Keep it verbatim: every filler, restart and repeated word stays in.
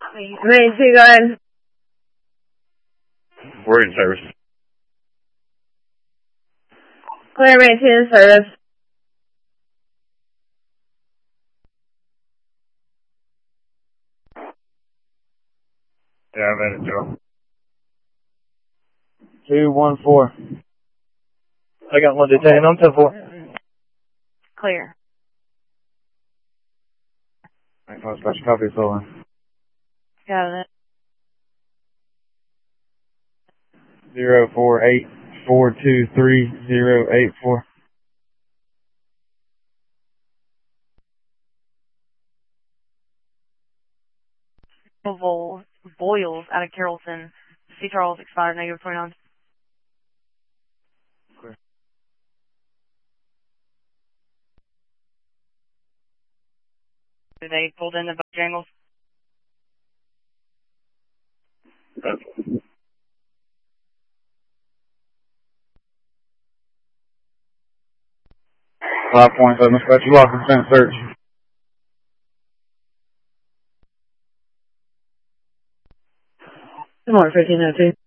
Main two, go ahead. We're in service. Clear main two in service. Yeah, I'm in it, Joe. two one four. I got one detained on ten four. Clear. Alright, no special copy, so Got it. zero four eight four two three zero eight four. Vol Boyles out of Carrollton. C. Charles expired negative twenty-nine. Clear. They pulled in the Bojangles. Five point seven special lock consent search. Good morning, fifteen oh two.